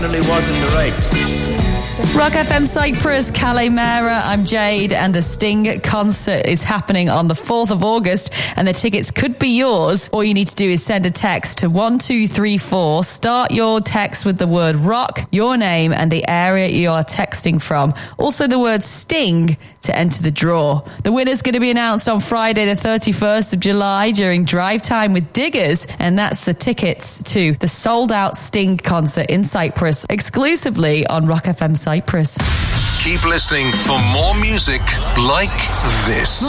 Was in the race. Rock FM Cyprus, Calais Mera, I'm Jade, and the Sting concert is happening on the 4th of August, and the tickets could be yours. All you need to do is send a text to 1234. Start your text with the word rock, your name, and the area you are texting from. Also the word Sting to enter the draw. The winner's going to be announced on Friday the 31st of July during Drive Time with Diggers, and that's the tickets to the sold-out Sting concert in Cyprus, exclusively on Rock FM Cyprus. Keep listening for more music like this.